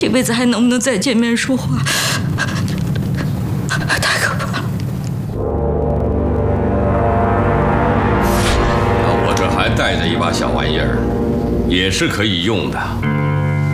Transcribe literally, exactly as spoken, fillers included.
这辈子还能不能再见面说话？太可怕了！ 我这还带着一把小玩意儿，也是可以用的。